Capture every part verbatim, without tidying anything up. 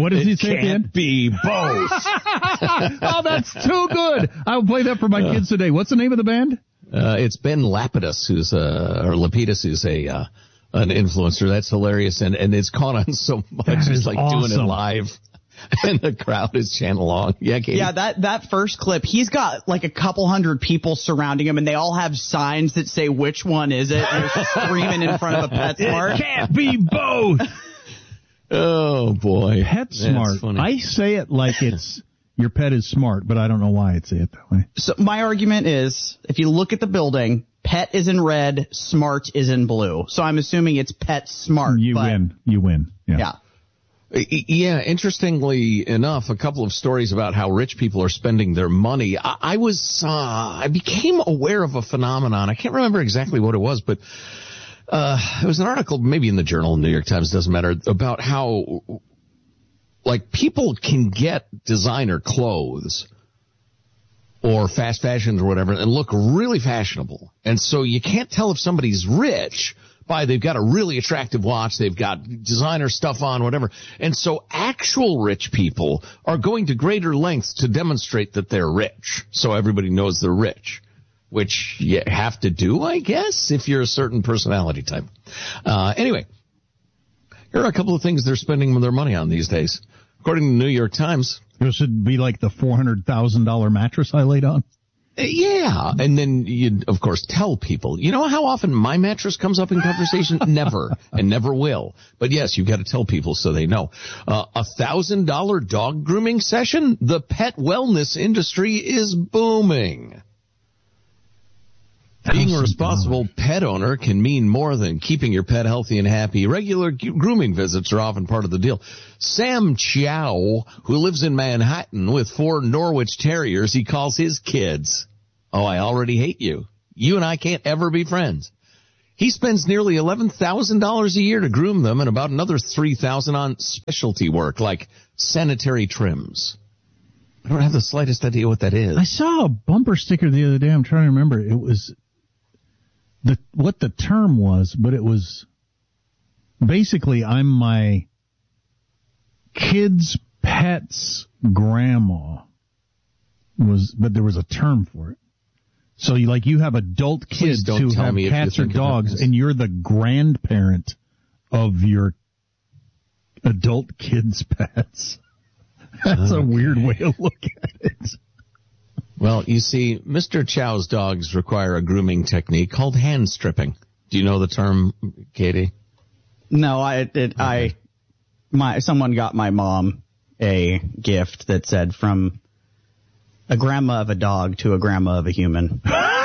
What does it he say at the end? Can't be both. Oh, that's too good. I'll play that for my kids today. What's the name of the band? Uh, it's Ben Lapidus, who's uh, or Lapidus, who's a uh, an influencer. That's hilarious, and and it's caught on so much. That It's is like awesome. doing it live, and the crowd is chanting along. Yeah, Katie? Yeah, that, that first clip, he's got like a couple hundred people surrounding him, and they all have signs that say which one is it. And they're screaming in front of a PetSmart. It can't be both. Oh boy, PetSmart. funny. I say it like it's your pet is smart, but I don't know why I'd say it that way. So my argument is, if you look at the building, pet is in red, smart is in blue. So I'm assuming it's PetSmart. You but, win. You win. Yeah. Yeah. Yeah, interestingly enough, a couple of stories about how rich people are spending their money. I, I was, uh, I became aware of a phenomenon. I can't remember exactly what it was, but uh, it was an article, maybe in the Journal, New York Times, doesn't matter, about how, like, people can get designer clothes or fast fashions or whatever and look really fashionable. And so you can't tell if somebody's rich by they've got a really attractive watch, they've got designer stuff on, whatever. And so actual rich people are going to greater lengths to demonstrate that they're rich, so everybody knows they're rich, which you have to do, I guess, if you're a certain personality type. Uh, anyway, here are a couple of things they're spending their money on these days. According to the New York Times, This would be like the four hundred thousand dollars mattress I laid on. yeah, and then you, of course, tell people. You know how often my mattress comes up in conversation? Never, and never will. But yes, you've got to tell people so they know. Uh, a thousand dollar dog grooming session? The pet wellness industry is booming. Being a responsible pet owner can mean more than keeping your pet healthy and happy. Regular g- grooming visits are often part of the deal. Sam Chow, who lives in Manhattan with four Norwich Terriers, he calls his kids. Oh, I already hate you. You and I can't ever be friends. He spends nearly eleven thousand dollars a year to groom them and about another three thousand dollars on specialty work like sanitary trims. I don't have the slightest idea what that is. I saw a bumper sticker the other day. I'm trying to remember. It was the what the term was, but it was basically I'm my kid's pet's grandma. Was but there was a term for it. So you like you have adult kids who have cats or dogs, and you're the grandparent of your adult kids' pets. That's a weird way to look at it. Well, you see, Mister Chow's dogs require a grooming technique called hand stripping. Do you know the term, Katie? No, I, it, I, my, someone got my mom a gift that said from a grandma of a dog to a grandma of a human.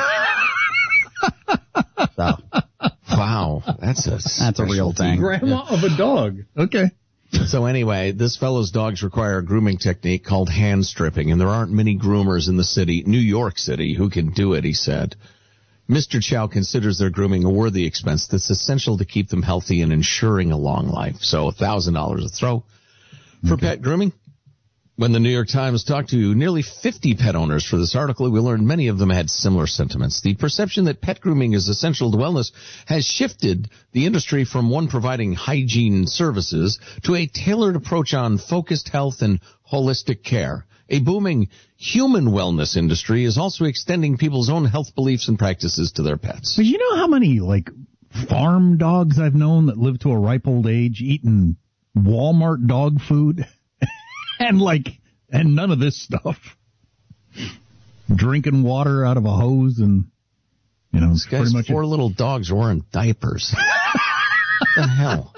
So. Wow, that's a that's a real thing. Grandma of a dog. Okay. So anyway, this fellow's dogs require a grooming technique called hand stripping, and there aren't many groomers in the city, New York City, who can do it, he said. Mister Chow considers their grooming a worthy expense that's essential to keep them healthy and ensuring a long life. So one thousand dollars a throw for okay. pet grooming. When the New York Times talked to nearly fifty pet owners for this article, we learned many of them had similar sentiments. The perception that pet grooming is essential to wellness has shifted the industry from one providing hygiene services to a tailored approach on focused health and holistic care. A booming human wellness industry is also extending people's own health beliefs and practices to their pets. But you know how many, like, farm dogs I've known that live to a ripe old age eating Walmart dog food? And like, and none of this stuff. Drinking water out of a hose and, you know, this guy's pretty much four a- little dogs wearing diapers. What the hell?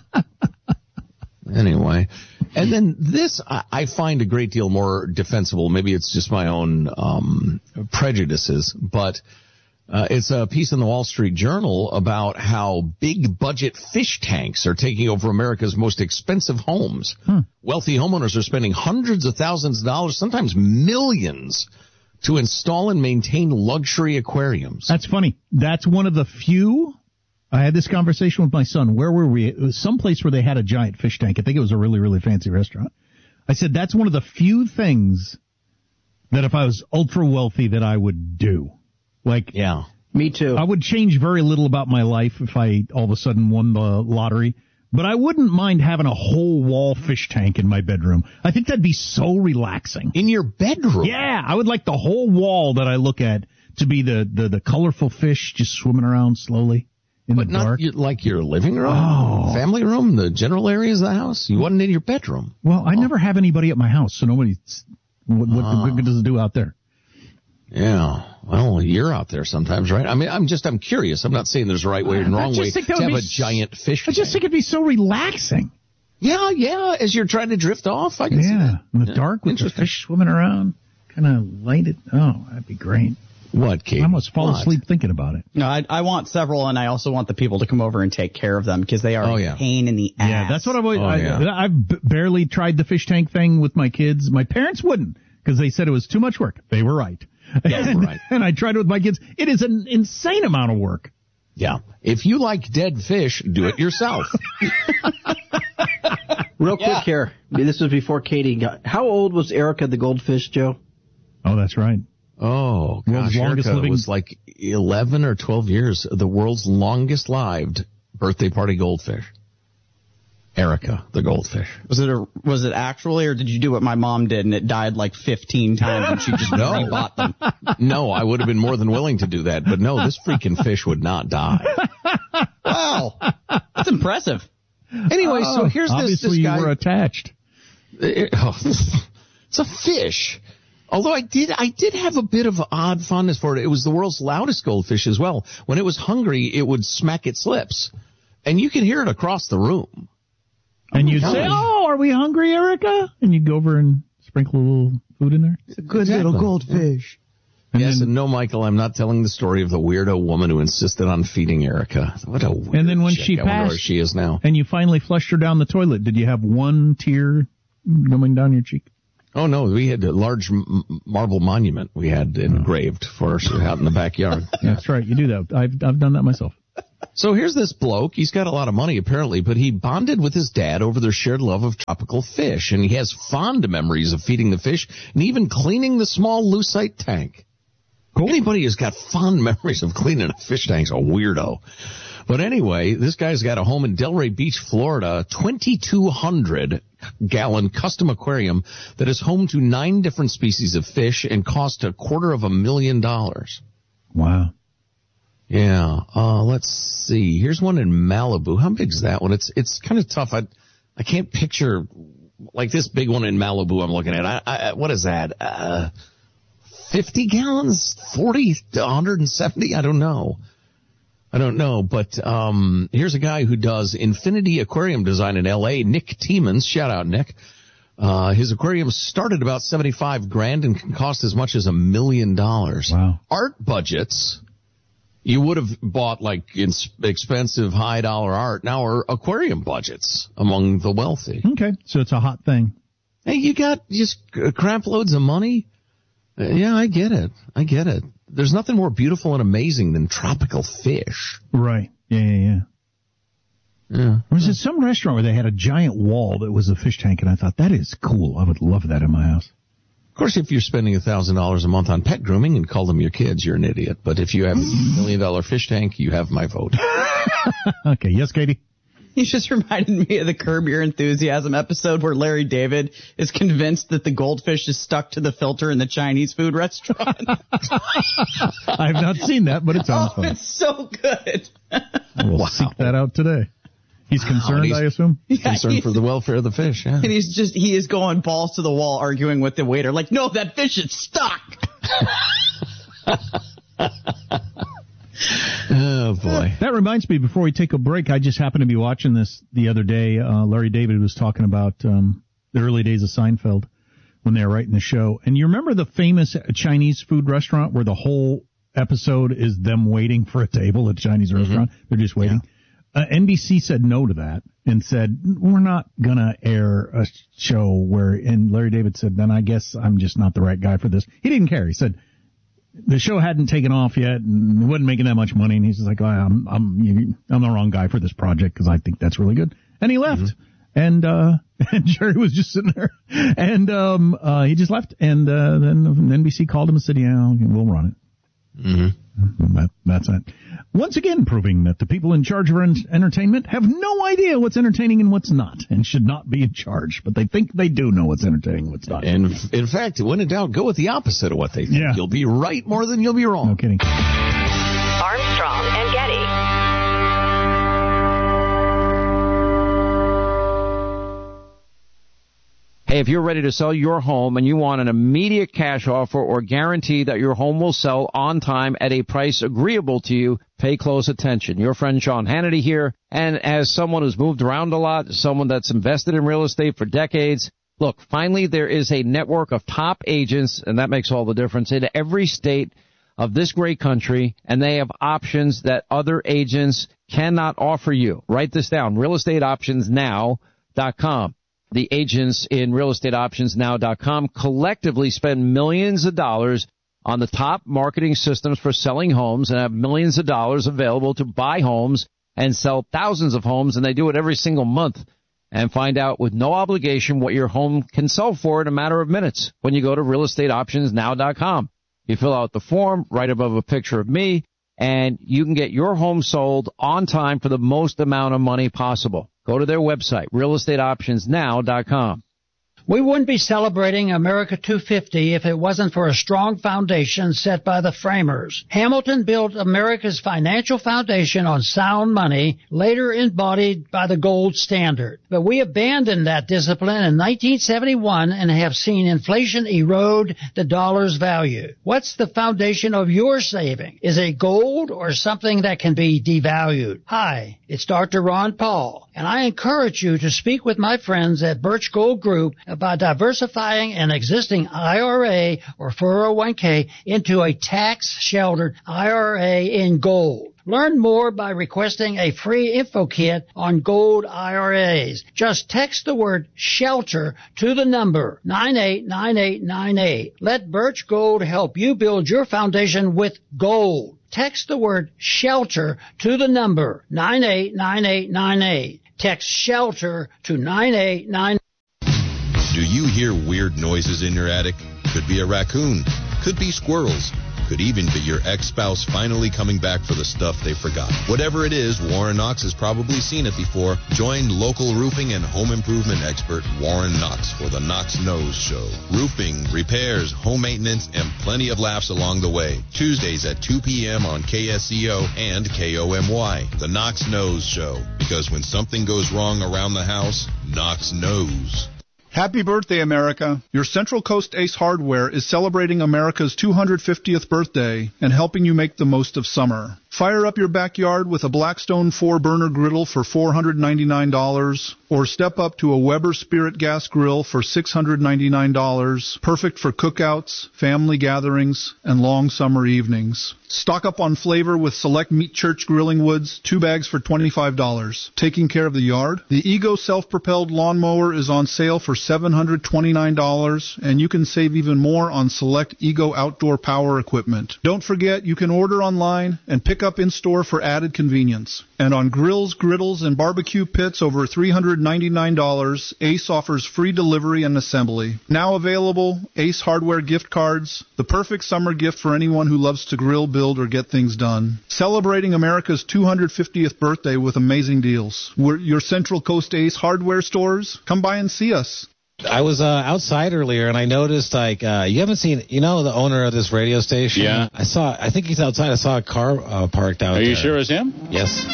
Anyway, and then this I, I find a great deal more defensible. Maybe it's just my own um prejudices, but Uh, it's a piece in the Wall Street Journal about how big budget fish tanks are taking over America's most expensive homes. Hmm. Wealthy homeowners are spending hundreds of thousands of dollars, sometimes millions, to install and maintain luxury aquariums. That's funny. That's one of the few. I had this conversation with my son. Where were we? It was someplace where they had a giant fish tank. I think it was a really, really fancy restaurant. I said, that's one of the few things that if I was ultra wealthy that I would do. Like, yeah, me too. I would change very little about my life if I all of a sudden won the lottery, But I wouldn't mind having a whole wall fish tank in my bedroom. I think that'd be so relaxing. In your bedroom? Yeah, I would like the whole wall that I look at to be the, the, the colorful fish just swimming around slowly in but the dark. But not your, like your living room, oh. family room, the general areas of the house? You wasn't in your bedroom? Well, I oh. never have anybody at my house, so nobody, what, what, oh. what does it do out there? Yeah, well, you're out there sometimes, right? I mean, I'm just, I'm curious. I'm not saying there's a right way and wrong way to have a giant fish tank. I just think it'd be so relaxing. Yeah, yeah, as you're trying to drift off, I guess. Yeah, in the yeah. dark with the fish swimming around, kind of light it. Oh, that'd be great. What, Kate? I almost fall what? asleep thinking about it. No, I, I want several, and I also want the people to come over and take care of them because they are oh, a yeah. pain in the ass. Yeah, that's what I've always, oh, I, yeah. I've b- barely tried the fish tank thing with my kids. My parents wouldn't because they said it was too much work. They were right. Yeah, and, right. and I tried it with my kids. It is an insane amount of work. Yeah. If you like dead fish, do it yourself. Real quick yeah. here. This was before Katie got. How old was Erica the goldfish, Joe? Oh, that's right. Oh, gosh. Longest Erica living was like eleven or twelve years. The world's longest lived birthday party goldfish. Erica, the goldfish. Was it a, was it actually, or did you do what my mom did and it died like fifteen times and she just no. rebought them? No, I would have been more than willing to do that, but no, this freaking fish would not die. Wow. That's impressive. Anyway, oh, so here's this, this guy. You were attached. It, oh, it's a fish. Although I did, I did have a bit of odd fondness for it. It was the world's loudest goldfish as well. When it was hungry, it would smack its lips. And you can hear it across the room. And you'd say, oh, are we hungry, Erica? And you'd go over and sprinkle a little food in there. It's a good exactly. little goldfish. And yes, then, and no, Michael, I'm not telling the story of the weirdo woman who insisted on feeding Erica. What a weird And then when chick. she I wonder passed, where she is now. And you finally flushed her down the toilet, did you have one tear coming down your cheek? Oh, no, we had a large m- marble monument we had engraved for us out in the backyard. That's right, you do that. I've I've done that myself. So here's this bloke. He's got a lot of money, apparently, but he bonded with his dad over their shared love of tropical fish, and he has fond memories of feeding the fish and even cleaning the small lucite tank. Cool. Anybody who's got fond memories of cleaning a fish tank's a weirdo. But anyway, this guy's got a home in Delray Beach, Florida, twenty-two hundred gallon custom aquarium that is home to nine different species of fish and cost a quarter of a million dollars. Wow. Yeah, uh, let's see. Here's one in Malibu. How big is that one? It's it's kind of tough. I I can't picture like this big one in Malibu I'm looking at. I, I what is that? Uh, fifty gallons? forty to one hundred seventy? I don't know. I don't know, but um here's a guy who does Infinity Aquarium design in L A, Nick Tiemans. Shout out, Nick. Uh, his aquarium started about seventy-five grand and can cost as much as a million dollars. Wow. Art budgets. You would have bought like expensive high dollar art. Now are aquarium budgets among the wealthy. Okay. So it's a hot thing. Hey, you got just crap loads of money? Uh, yeah, I get it. I get it. There's nothing more beautiful and amazing than tropical fish. Right. Yeah, yeah, yeah. Yeah. There was at some restaurant where they had a giant wall that was a fish tank, and I thought, that is cool. I would love that in my house. Of course, if you're spending one thousand dollars a month on pet grooming and call them your kids, you're an idiot. But if you have a million dollar fish tank, you have my vote. Okay. Yes, Katie? You just reminded me of the Curb Your Enthusiasm episode where Larry David is convinced that the goldfish is stuck to the filter in the Chinese food restaurant. I've not seen that, but it sounds oh, fun. It's so good. We'll wow. seek that out today. He's concerned, wow, he's I assume? Yeah, concerned for the welfare of the fish, yeah. And he's just, he is going balls to the wall arguing with the waiter, like, no, that fish is stuck. Oh, boy. That reminds me, before we take a break, I just happened to be watching this the other day. Uh, Larry David was talking about um, the early days of Seinfeld when they were writing the show. And you remember the famous Chinese food restaurant where the whole episode is them waiting for a table at a Chinese mm-hmm. restaurant? They're just waiting. Yeah. Uh, N B C said no to that and said, we're not going to air a show where, and Larry David said, then I guess I'm just not the right guy for this. He didn't care. He said the show hadn't taken off yet and it wasn't making that much money. And he's just like, oh, I'm, I'm, I'm the wrong guy for this project because I think that's really good. And he left. Mm-hmm. And, uh, and Jerry was just sitting there and, um, uh, he just left. And, uh, then N B C called him and said, yeah, we'll run it. Mm-hmm. That, that's it. Once again proving that the people in charge of entertainment have no idea what's entertaining and what's not, and should not be in charge. But they think they do know what's entertaining and what's not. And in fact, when in doubt, go with the opposite of what they think. Yeah. You'll be right more than you'll be wrong. No kidding. Armstrong and Getty. Hey, if you're ready to sell your home and you want an immediate cash offer or guarantee that your home will sell on time at a price agreeable to you, pay close attention. Your friend Sean Hannity here, and as someone who's moved around a lot, someone that's invested in real estate for decades, look, finally there is a network of top agents, and that makes all the difference, in every state of this great country, and they have options that other agents cannot offer you. Write this down, real estate options now dot com. The agents in real estate options now dot com collectively spend millions of dollars on the top marketing systems for selling homes and have millions of dollars available to buy homes and sell thousands of homes, and they do it every single month. And find out with no obligation what your home can sell for in a matter of minutes when you go to real estate options now dot com. You fill out the form right above a picture of me, and you can get your home sold on time for the most amount of money possible. Go to their website, real estate options now dot com. We wouldn't be celebrating America two fifty if it wasn't for a strong foundation set by the framers. Hamilton built America's financial foundation on sound money, later embodied by the gold standard. But we abandoned that discipline in nineteen seventy-one and have seen inflation erode the dollar's value. What's the foundation of your saving? Is it gold or something that can be devalued? Hi, it's Doctor Ron Paul, and I encourage you to speak with my friends at Birch Gold Group about diversifying an existing I R A or four oh one k into a tax-sheltered I R A in gold. Learn more by requesting a free info kit on gold I R As. Just text the word SHELTER to the number nine eight nine eight nine eight. Let Birch Gold help you build your foundation with gold. Text the word SHELTER to the number nine eight nine eight nine eight. Text SHELTER to nine eight nine eight. Do you hear weird noises in your attic? Could be a raccoon. Could be squirrels. Could even be your ex-spouse finally coming back for the stuff they forgot. Whatever it is, Warren Knox has probably seen it before. Join local roofing and home improvement expert Warren Knox for the Knox Knows Show. Roofing, repairs, home maintenance, and plenty of laughs along the way. Tuesdays at two p.m. on K S E O and K O M Y. The Knox Knows Show. Because when something goes wrong around the house, Knox knows. Happy birthday, America. Your Central Coast Ace Hardware is celebrating America's two hundred fiftieth birthday and helping you make the most of summer. Fire up your backyard with a Blackstone four-burner griddle for four hundred ninety-nine dollars, or step up to a Weber Spirit Gas Grill for six hundred ninety-nine dollars, perfect for cookouts, family gatherings, and long summer evenings. Stock up on flavor with select Meat Church grilling woods, two bags for twenty-five dollars. Taking care of the yard? The Ego self-propelled lawnmower is on sale for seven hundred twenty-nine dollars, and you can save even more on select Ego outdoor power equipment. Don't forget, you can order online and pick up in-store for added convenience. And on grills, griddles, and barbecue pits over three hundred ninety-nine dollars, Ace offers free delivery and assembly. Now available, Ace Hardware gift cards, the perfect summer gift for anyone who loves to grill, build, or get things done. Celebrating America's two hundred fiftieth birthday with amazing deals. We're your Central Coast Ace Hardware stores. Come by and see us. I was uh, outside earlier, and I noticed, like, uh, you haven't seen, you know, the owner of this radio station? Yeah. I saw, I think he's outside. I saw a car uh, parked out Are there. you sure it's him? Yes.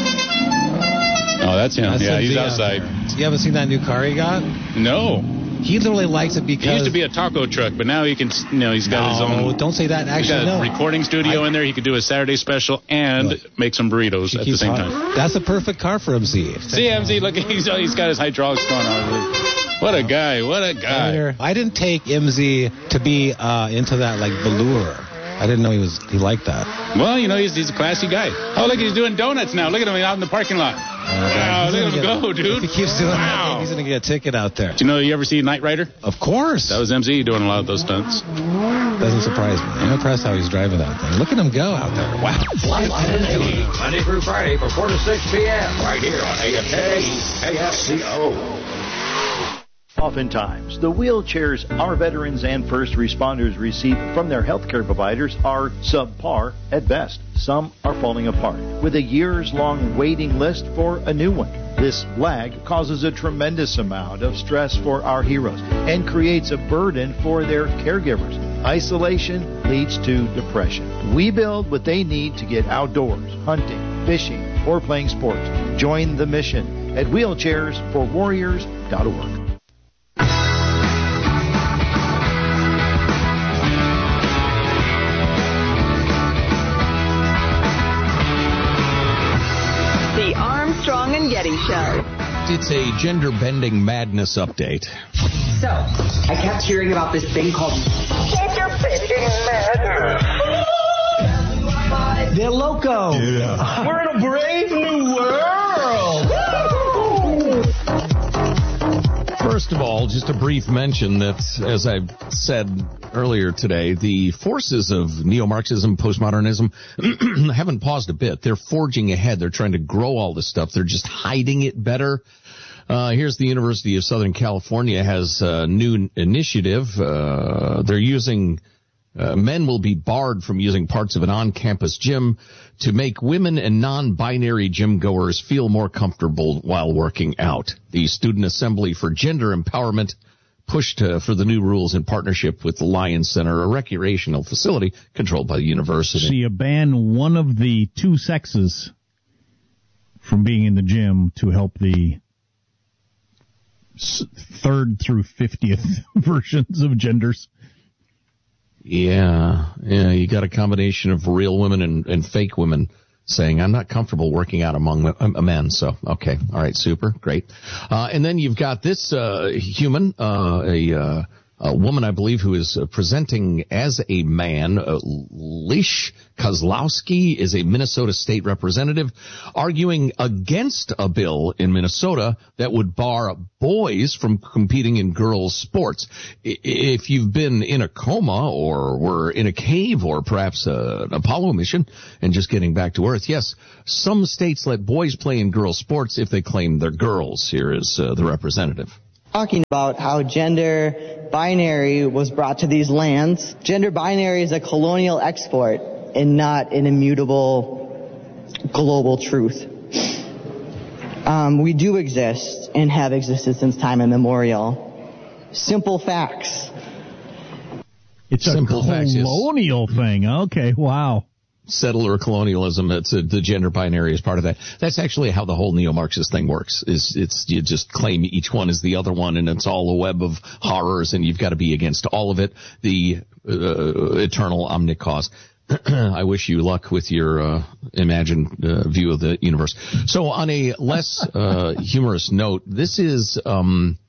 Oh, that's him. That's yeah, him he's outside. outside. You haven't seen that new car he got? No. He literally likes it because... He used to be a taco truck, but now he can, you know, he's got no, his own... don't say that. Actually, He's got no. a recording studio I, in there. He could do a Saturday special and look, make some burritos at the same hot. time. That's a perfect car for M Z. See, M Z, look, he's, he's got his hydraulics going on. What a guy. What a guy. I didn't take M Z to be uh, into that, like, velour. I didn't know he was he liked that. Well, you know, he's, he's a classy guy. Oh, look, he's doing donuts now. Look at him out in the parking lot. Wow, look at him go, dude. If he keeps doing wow. that, he's going to get a ticket out there. Do you know, you ever see Knight Rider? Of course. That was M Z doing a lot of those stunts. Doesn't surprise me. I'm impressed how he's driving that thing. Look at him go out there. Wow. Flightline and eighty, Monday through Friday from four to six p.m. right here on A M K K S C O. Oftentimes, the wheelchairs our veterans and first responders receive from their healthcare providers are subpar at best. Some are falling apart, with a years-long waiting list for a new one. This lag causes a tremendous amount of stress for our heroes and creates a burden for their caregivers. Isolation leads to depression. We build what they need to get outdoors, hunting, fishing, or playing sports. Join the mission at wheelchairs for warriors dot org. The Armstrong and Getty Show. It's a gender-bending madness update. So, I kept hearing about this thing called gender-bending madness. They're loco. Yeah. We're in a brave new world. First of all, just a brief mention that, as I've said earlier today, the forces of neo-Marxism, postmodernism haven't paused a bit. They're forging ahead. They're trying to grow all this stuff. They're just hiding it better. Uh, here's the University of Southern California has a new initiative. Uh, they're using, uh, men will be barred from using parts of an on-campus gym to make women and non-binary gym goers feel more comfortable while working out. The Student Assembly for Gender Empowerment pushed uh, for the new rules in partnership with the Lions Center, a recreational facility controlled by the university. So you ban one of the two sexes from being in the gym to help the third through fiftieth versions of genders. Yeah, yeah, you got a combination of real women and, and fake women saying, I'm not comfortable working out among uh, men. So, okay, all right, super, great. Uh, and then you've got this uh, human, uh, a, uh, a woman, I believe, who is uh, presenting as a man. Uh, Lish Kozlowski is a Minnesota state representative arguing against a bill in Minnesota that would bar boys from competing in girls' sports. If you've been in a coma or were in a cave or perhaps a, an Apollo mission and just getting back to Earth, yes, some states let boys play in girls' sports if they claim they're girls. Here is uh, the representative. Talking about how gender binary was brought to these lands. Gender binary is a colonial export and not an immutable global truth. Um, we do exist and have existed since time immemorial. Simple facts. It's Simple a colonial facts, yes. thing. Okay, wow. Settler colonialism, it's a, the gender binary is part of that. That's actually how the whole neo-Marxist thing works. Is it's you just claim each one is the other one, and it's all a web of horrors, and you've got to be against all of it. The uh, eternal omnicause. I wish you luck with your uh, imagined uh, view of the universe. So on a less uh, humorous note, this is um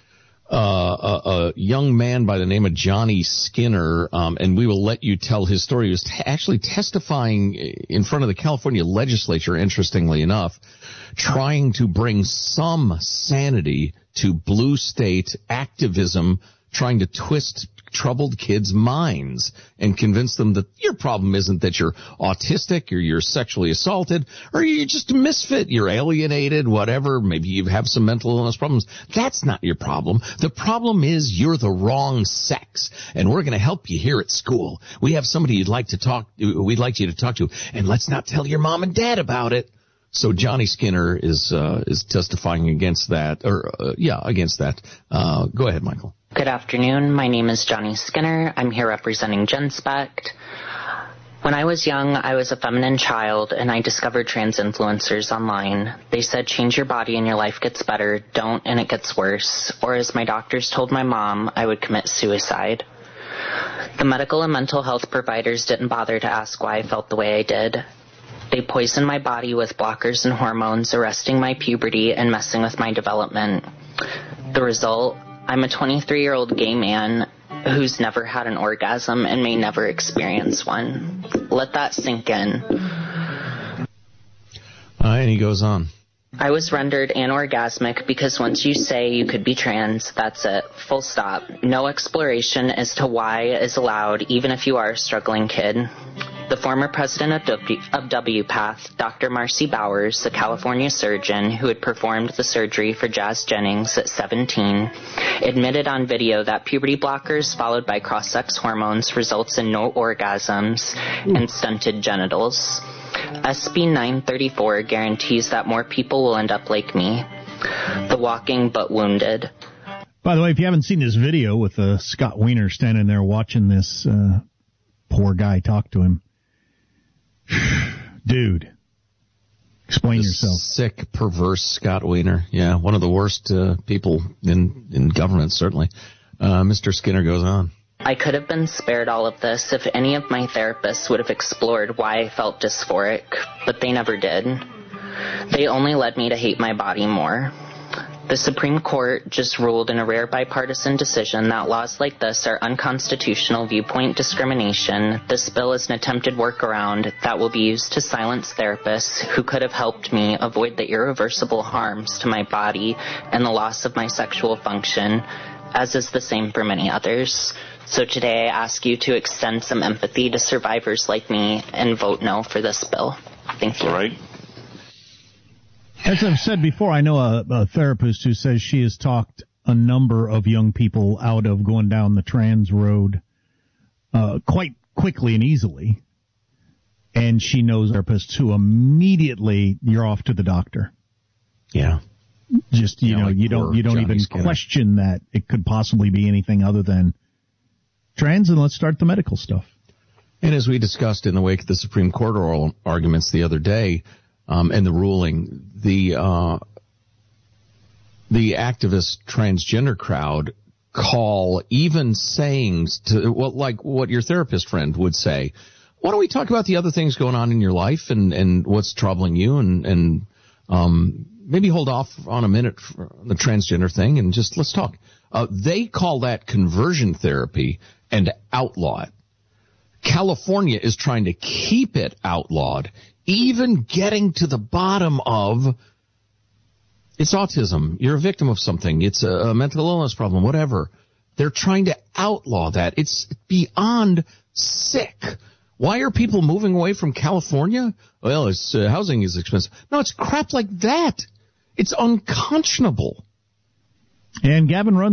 Uh, a, a young man by the name of Johnny Skinner, um, and we will let you tell his story. He was t- actually testifying in front of the California legislature, interestingly enough, trying to bring some sanity to blue state activism, trying to twist troubled kids' minds and convince them that your problem isn't that you're autistic or you're sexually assaulted or you're just a misfit, you're alienated, whatever, maybe you have some mental illness problems. That's not your problem. The problem is you're the wrong sex, and we're going to help you here at school. We have somebody you'd like to talk, we'd like you to talk to, and let's not tell your mom and dad about it. So Johnny Skinner is uh, is testifying against that, or uh, yeah, against that. Uh, go ahead, Michael. Good afternoon. My name is Johnny Skinner. I'm here representing GenSpect. When I was young, I was a feminine child, and I discovered trans influencers online. They said, change your body and your life gets better, don't and it gets worse. Or as my doctors told my mom, I would commit suicide. The medical and mental health providers didn't bother to ask why I felt the way I did. They poisoned my body with blockers and hormones, arresting my puberty and messing with my development. The result? I'm a twenty-three-year-old gay man who's never had an orgasm and may never experience one. Let that sink in. Uh, and he goes on. I was rendered anorgasmic because once you say you could be trans, that's it. Full stop. No exploration as to why is allowed, even if you are a struggling kid. The former president of, w, of WPATH, Doctor Marcy Bowers, the California surgeon who had performed the surgery for Jazz Jennings at seventeen, admitted on video that puberty blockers followed by cross-sex hormones results in no orgasms and stunted genitals. S B nine thirty-four guarantees that more people will end up like me, the walking but wounded. By the way, if you haven't seen this video with uh, Scott Wiener standing there watching this uh, poor guy talk to him, dude, explain the yourself. Sick, perverse Scott Wiener. Yeah, one of the worst uh, people in, in government, certainly. Uh, Mister Skinner goes on. I could have been spared all of this if any of my therapists would have explored why I felt dysphoric, but they never did. They only led me to hate my body more. The Supreme Court just ruled in a rare bipartisan decision that laws like this are unconstitutional viewpoint discrimination. This bill is an attempted workaround that will be used to silence therapists who could have helped me avoid the irreversible harms to my body and the loss of my sexual function, as is the same for many others. So today I ask you to extend some empathy to survivors like me and vote no for this bill. Thank you. All right. As I've said before, I know a, a therapist who says she has talked a number of young people out of going down the trans road uh, quite quickly and easily. And she knows therapists who immediately, you're off to the doctor. Yeah. Just, you yeah, know, like you don't you don't Johnny even Skinner. Question that it could possibly be anything other than trans, and let's start the medical stuff. And as we discussed in the wake of the Supreme Court oral arguments the other day, Um, and the ruling, the uh, the activist transgender crowd call even sayings to, well, like what your therapist friend would say. Why don't we talk about the other things going on in your life and, and what's troubling you, and, and um, maybe hold off on a minute for the transgender thing and just let's talk. Uh, they call that conversion therapy and outlaw it. California is trying to keep it outlawed, even getting to the bottom of it's autism. You're a victim of something. It's a, a mental illness problem, whatever. They're trying to outlaw that. It's beyond sick. Why are people moving away from California? Well, it's uh, housing is expensive. No, it's crap like that. It's unconscionable. And Gavin runs